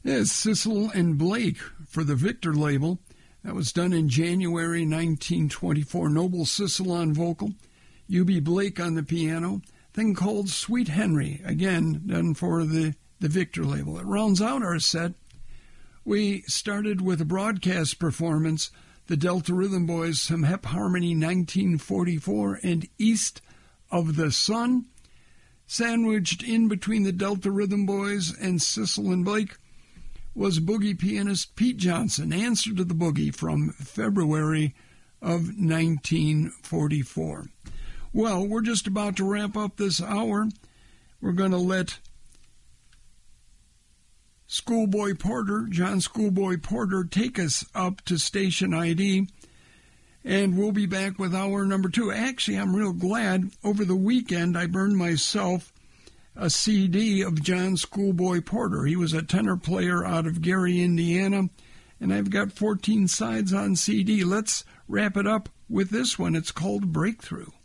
It's Sissel and Blake for the Victor label. That was done in January 1924. Noble Sissel on vocal, U.B. Blake on the piano. Thing called Sweet Henry, again done for the Victor label. It rounds out our set. We started with a broadcast performance, the Delta Rhythm Boys, some Hep Harmony 1944 and East of the Sun. Sandwiched in between the Delta Rhythm Boys and Sissel and Blake was boogie pianist Pete Johnson, Answer to the Boogie from February of 1944. Well, we're just about to wrap up this hour. We're going to let Schoolboy Porter, John Schoolboy Porter, take us up to station ID, and we'll be back with hour number 2. Actually, I'm real glad. Over the weekend, I burned myself a CD of John Schoolboy Porter. He was a tenor player out of Gary, Indiana, and I've got 14 sides on CD. Let's wrap it up with this one. It's called Breakthrough.